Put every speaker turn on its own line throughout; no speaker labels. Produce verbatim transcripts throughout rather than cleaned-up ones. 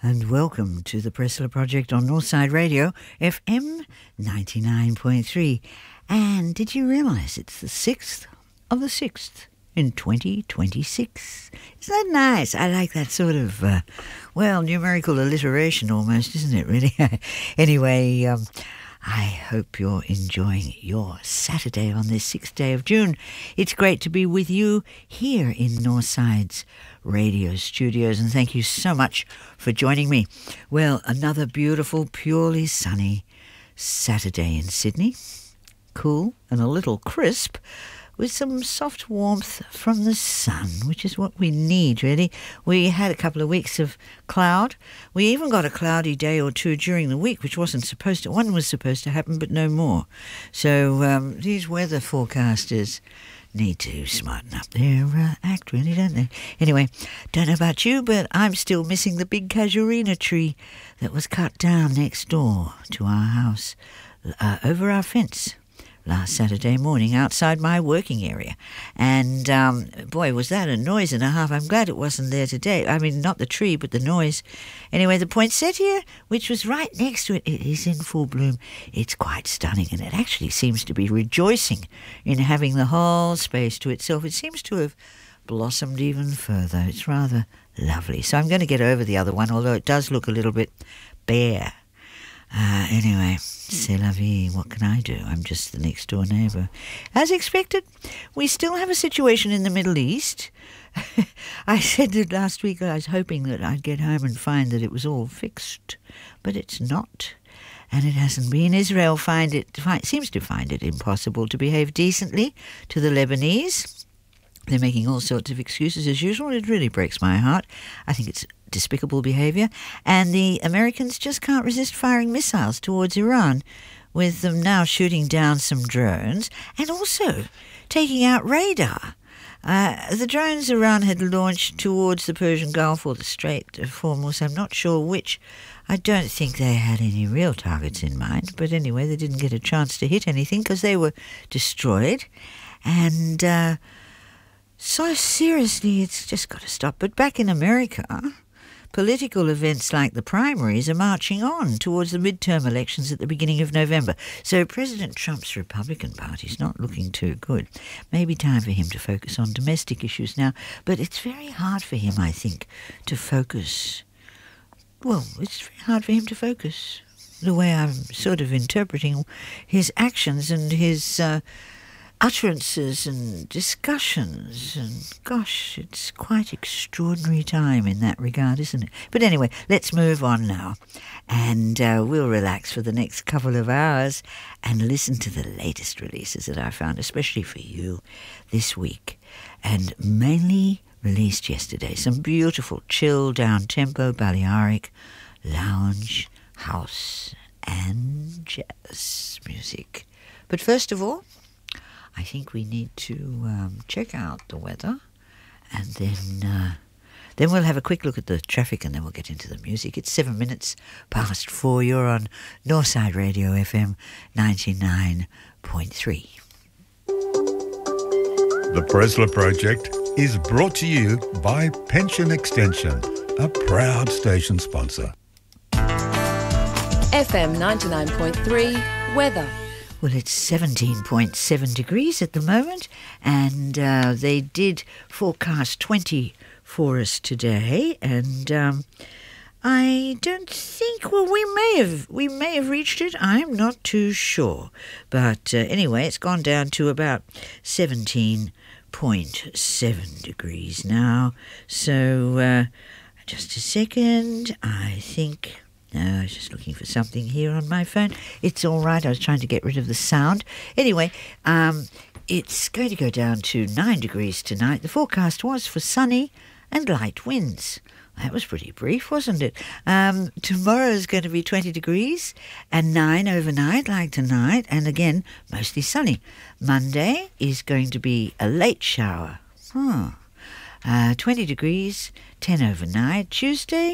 and welcome to the Pressler Project on Northside Radio, F M ninety-nine point three. And did you realise it's the sixth of the sixth in twenty twenty-six? Isn't that nice? I like that sort of, uh, well, numerical alliteration almost, isn't it, really? Anyway, um, I hope you're enjoying your Saturday on this sixth day of June. It's great to be with you here in Northside's radio studios, and thank you so much for joining me. Well, another beautiful, purely sunny Saturday in Sydney. Cool and a little crisp, with some soft warmth from the sun, which is what we need, really. We had a couple of weeks of cloud. We even got a cloudy day or two during the week, which wasn't supposed to. One was supposed to happen, but no more. So um, these weather forecasters need to smarten up their uh, act, really, don't they? Anyway, don't know about you, but I'm still missing the big casuarina tree that was cut down next door to our house, uh, over our fence, last Saturday morning outside my working area. And, um, boy, was that a noise and a half. I'm glad it wasn't there today. I mean, not the tree, but the noise. Anyway, the poinsettia, which was right next to it, it is in full bloom. It's quite stunning, and it actually seems to be rejoicing in having the whole space to itself. It seems to have blossomed even further. It's rather lovely. So I'm going to get over the other one, although it does look a little bit bare. Uh, anyway, c'est la vie. What can I do? I'm just the next door neighbour. As expected, we still have a situation in the Middle East. I said that last week I was hoping that I'd get home and find that it was all fixed, but it's not. And it hasn't been. Israel find it find, seems to find it impossible to behave decently to the Lebanese. They're making all sorts of excuses as usual. It really breaks my heart. I think it's despicable behaviour. And the Americans just can't resist firing missiles towards Iran, with them now shooting down some drones and also taking out radar. Uh, the drones Iran had launched towards the Persian Gulf or the Strait of Hormuz, I'm not sure which. I don't think they had any real targets in mind. But anyway, they didn't get a chance to hit anything because they were destroyed. And Uh, So seriously, it's just got to stop. But back in America, political events like the primaries are marching on towards the midterm elections at the beginning of November. So President Trump's Republican Party's not looking too good. Maybe time for him to focus on domestic issues now. But it's very hard for him, I think, to focus. Well, it's very hard for him to focus. The way I'm sort of interpreting his actions and his Uh, utterances and discussions, and gosh, it's quite extraordinary time in that regard, isn't it? But anyway, let's move on now, and uh, we'll relax for the next couple of hours and listen to the latest releases that I found, especially for you this week, and mainly released yesterday. Some beautiful chill down-tempo Balearic lounge, house and jazz music. But first of all, I think we need to um, check out the weather, and then uh, then we'll have a quick look at the traffic, and then we'll get into the music. It's seven minutes past four. You're on Northside Radio F M ninety-nine point three.
The Pressler Project is brought to you by Pension Extension, a proud station sponsor.
F M ninety-nine point three weather.
Well, it's seventeen point seven degrees at the moment, and uh, they did forecast twenty for us today, and um, I don't think, well, we may have we may have reached it. I'm not too sure, but uh, anyway, it's gone down to about seventeen point seven degrees now. So uh, just a second, I think. No, I was just looking for something here on my phone. It's all right. I was trying to get rid of the sound. Anyway, um, it's going to go down to nine degrees tonight. The forecast was for sunny and light winds. That was pretty brief, wasn't it? Um, tomorrow is going to be twenty degrees and nine overnight, like tonight, and again, mostly sunny. Monday is going to be a late shower. Hmm. Uh, twenty degrees, ten overnight. Tuesday,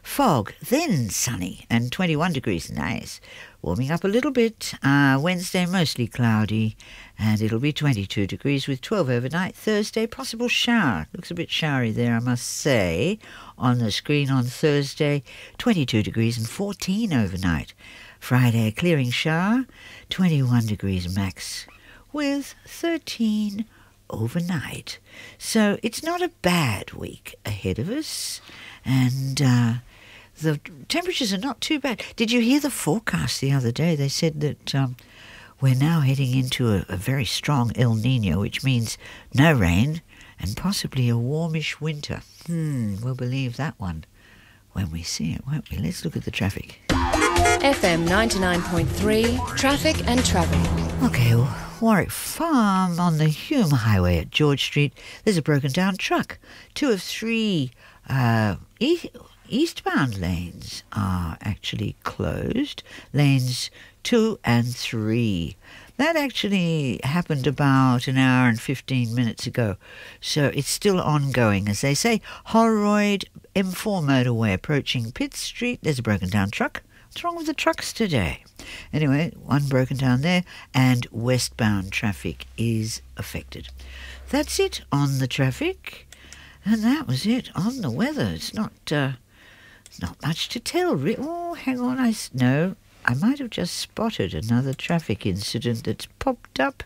fog, then sunny and twenty-one degrees. Nice. Warming up a little bit. Uh, Wednesday, mostly cloudy, and it'll be twenty-two degrees with twelve overnight. Thursday, possible shower. Looks a bit showery there, I must say, on the screen on Thursday. twenty-two degrees and fourteen overnight. Friday, clearing shower, twenty-one degrees max with thirteen overnight. So it's not a bad week ahead of us, and uh, the temperatures are not too bad. Did you hear the forecast the other day? They said that um, we're now heading into a, a very strong El Nino, which means no rain and possibly a warmish winter. Hmm, we'll believe that one when we see it, won't we? Let's look at the traffic.
F M ninety-nine point three, traffic and travel.
Okay, well, Warwick Farm on the Hume Highway at George Street. There's a broken down truck. Two of three uh, e- eastbound lanes are actually closed. Lanes two and three. That actually happened about an hour and fifteen minutes ago. So it's still ongoing, as they say. Holroyd M four motorway approaching Pitt Street. There's a broken down truck. What's wrong with the trucks today? Anyway, one broken down there, and westbound traffic is affected. That's it on the traffic, and that was it on the weather. It's not, uh, not much to tell. Re- oh, hang on, I s- no, I might have just spotted another traffic incident that's popped up.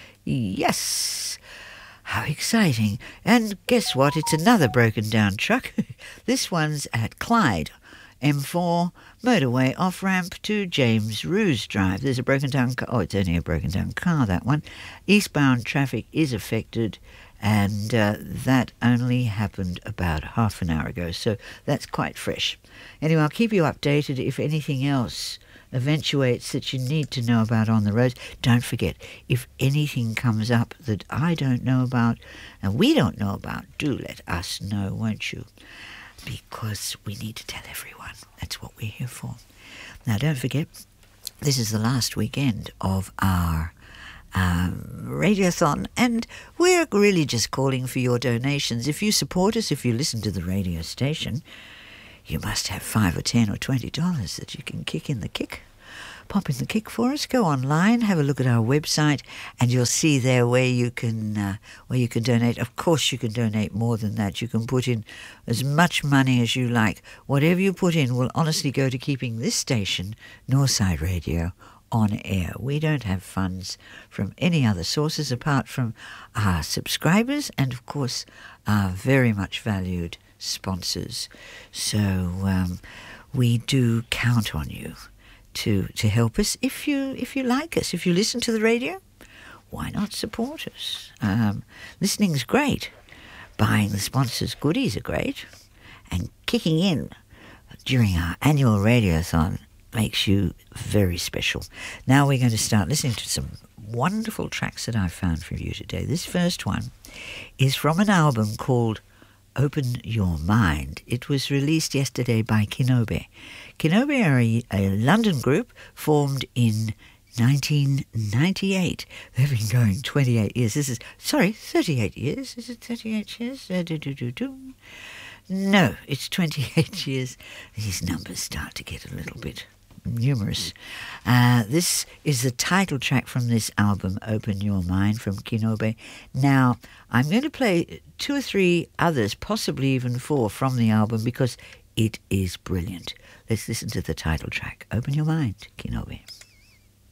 Yes. How exciting. And guess what? It's another broken down truck. This one's at Clyde. M four motorway off-ramp to James Roos Drive. There's a broken down car. Oh, it's only a broken down car, that one. Eastbound traffic is affected, and uh, that only happened about half an hour ago, so that's quite fresh. Anyway, I'll keep you updated if anything else eventuates that you need to know about on the roads. Don't forget, if anything comes up that I don't know about and we don't know about, do let us know, won't you? Because we need to tell everyone. That's what we're here for. Now, don't forget, this is the last weekend of our um, radiothon, and we're really just calling for your donations. If you support us, if you listen to the radio station, you must have five or ten or twenty dollars that you can kick in the kick. Pop in the kick for us. Go online, have a look at our website, and you'll see there where you can uh, where you can donate. Of course, you can donate more than that. You can put in as much money as you like. Whatever you put in will honestly go to keeping this station, Northside Radio, on air. We don't have funds from any other sources apart from our subscribers and, of course, our very much valued sponsors. So um, we do count on you to to help us. If you if you like us, if you listen to the radio, why not support us? Um, listening's great. Buying the sponsors' goodies are great. And kicking in during our annual radiothon makes you very special. Now we're going to start listening to some wonderful tracks that I've found for you today. This first one is from an album called Open Your Mind. It was released yesterday by Kinobe. Kinobe are a, a London group formed in nineteen ninety-eight. They've been going twenty-eight years. This is, sorry, thirty-eight years. Is it thirty-eight years? Uh, do, do, do, do. No, it's twenty-eight years. These numbers start to get a little bit numerous. Uh, this is the title track from this album, Open Your Mind, from Kinobe. Now, I'm going to play two or three others, possibly even four, from the album because it is brilliant. Let's listen to the title track, Open Your Mind, Kinobe.